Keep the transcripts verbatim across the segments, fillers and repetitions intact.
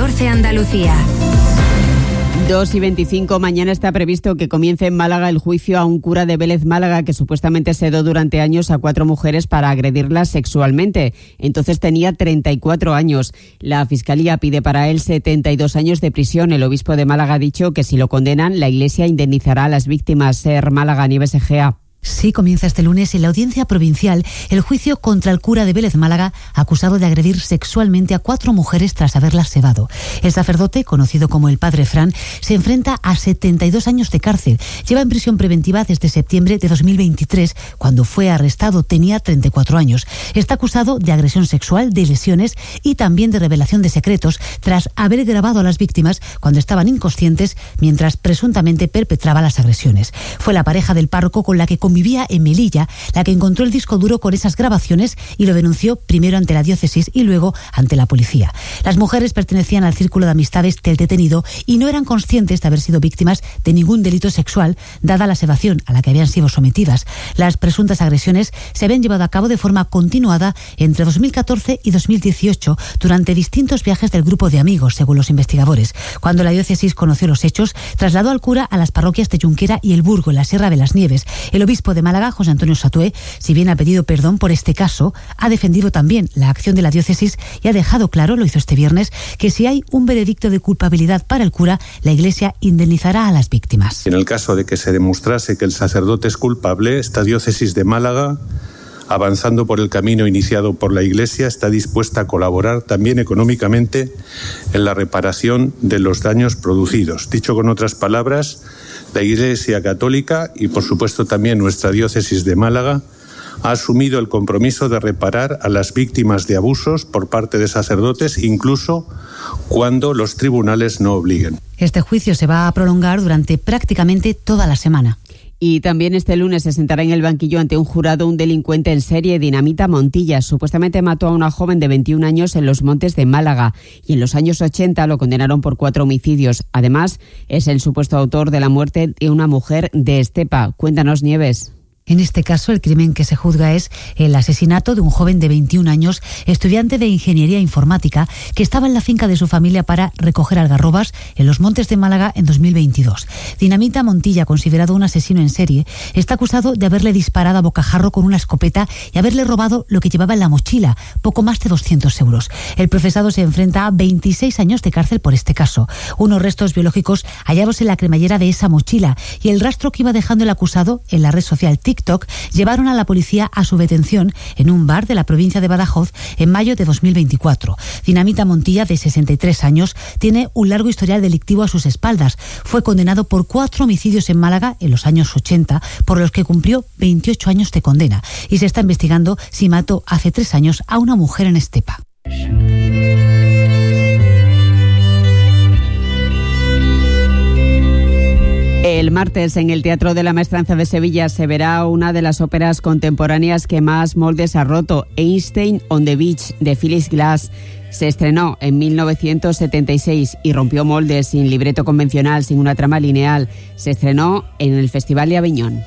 catorce Andalucía. dos y veinticinco, mañana está previsto que comience en Málaga el juicio a un cura de Vélez Málaga que supuestamente sedó durante años a cuatro mujeres para agredirlas sexualmente. Entonces tenía treinta y cuatro años. La Fiscalía pide para él setenta y dos años de prisión. El obispo de Málaga ha dicho que si lo condenan, la Iglesia indemnizará a las víctimas. Ser Málaga, Nieves Egea. Sí, comienza este lunes en la Audiencia Provincial el juicio contra el cura de Vélez Málaga, acusado de agredir sexualmente a cuatro mujeres tras haberlas cebado. El sacerdote, conocido como el Padre Fran, se enfrenta a setenta y dos años de cárcel. Lleva en prisión preventiva desde septiembre de dos mil veintitrés, cuando fue arrestado. Tenía treinta y cuatro años. Está acusado de agresión sexual, de lesiones y también de revelación de secretos, tras haber grabado a las víctimas cuando estaban inconscientes mientras presuntamente perpetraba las agresiones. Fue la pareja del párroco con la que vivía en Melilla, la que encontró el disco duro con esas grabaciones y lo denunció primero ante la diócesis y luego ante la policía. Las mujeres pertenecían al círculo de amistades del detenido y no eran conscientes de haber sido víctimas de ningún delito sexual, dada la sedación a la que habían sido sometidas. Las presuntas agresiones se habían llevado a cabo de forma continuada entre dos mil catorce y dos mil dieciocho durante distintos viajes del grupo de amigos, según los investigadores. Cuando la diócesis conoció los hechos, trasladó al cura a las parroquias de Junquera y El Burgo, en la Sierra de las Nieves. El obispo de Málaga, José Antonio Satué, si bien ha pedido perdón por este caso, ha defendido también la acción de la diócesis y ha dejado claro, lo hizo este viernes, que si hay un veredicto de culpabilidad para el cura, la Iglesia indemnizará a las víctimas. En el caso de que se demostrase que el sacerdote es culpable, esta diócesis de Málaga, avanzando por el camino iniciado por la Iglesia, está dispuesta a colaborar también económicamente en la reparación de los daños producidos. Dicho con otras palabras, la Iglesia Católica y, por supuesto, también nuestra diócesis de Málaga ha asumido el compromiso de reparar a las víctimas de abusos por parte de sacerdotes, incluso cuando los tribunales no obliguen. Este juicio se va a prolongar durante prácticamente toda la semana. Y también este lunes se sentará en el banquillo ante un jurado un delincuente en serie, Dinamita Montilla. Supuestamente mató a una joven de veintiún años en los Montes de Málaga y en los años ochenta lo condenaron por cuatro homicidios. Además, es el supuesto autor de la muerte de una mujer de Estepa. Cuéntanos, Nieves. En este caso, el crimen que se juzga es el asesinato de un joven de veintiún años, estudiante de Ingeniería Informática, que estaba en la finca de su familia para recoger algarrobas en los Montes de Málaga en dos mil veintidós. Dinamita Montilla, considerado un asesino en serie, está acusado de haberle disparado a bocajarro con una escopeta y haberle robado lo que llevaba en la mochila, poco más de doscientos euros. El procesado se enfrenta a veintiséis años de cárcel por este caso. Unos restos biológicos hallados en la cremallera de esa mochila y el rastro que iba dejando el acusado en la red social TikTok llevaron a la policía a su detención en un bar de la provincia de Badajoz en mayo de dos mil veinticuatro. Dinamita Montilla, de sesenta y tres años, tiene un largo historial delictivo a sus espaldas. Fue condenado por cuatro homicidios en Málaga en los años ochenta, por los que cumplió veintiocho años de condena. Y se está investigando si mató hace tres años a una mujer en Estepa. El martes en el Teatro de la Maestranza de Sevilla se verá una de las óperas contemporáneas que más moldes ha roto, Einstein on the Beach, de Phyllis Glass. Se estrenó en mil novecientos setenta y seis y rompió moldes sin libreto convencional, sin una trama lineal. Se estrenó en el Festival de Aviñón.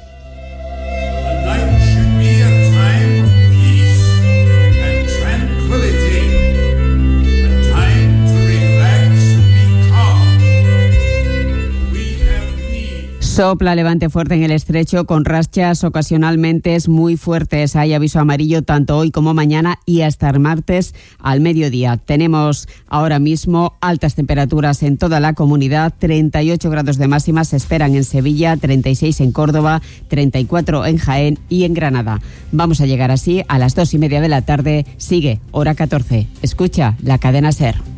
Sopla levante fuerte en el estrecho con rachas ocasionalmente muy fuertes. Hay aviso amarillo tanto hoy como mañana y hasta el martes al mediodía. Tenemos ahora mismo altas temperaturas en toda la comunidad. treinta y ocho grados de máxima se esperan en Sevilla, treinta y seis en Córdoba, treinta y cuatro en Jaén y en Granada. Vamos a llegar así a las dos y media de la tarde. Sigue Hora catorce. Escucha la cadena SER.